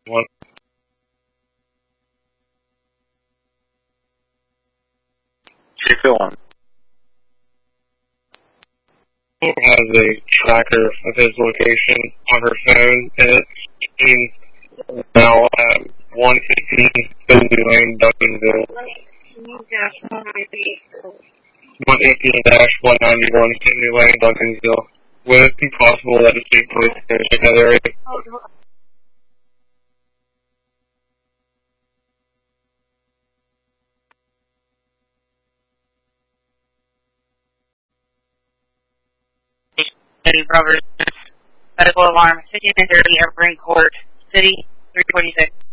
One Two-1. has a tracker of his location on her phone, and it's seen now at 115 Finley Lane, Duncanville. 118-191 Finley Lane, Duncanville. Would it be possible that a state police can check that area? Roberts, medical alarm, 5930 Evergreen Court, City, 326.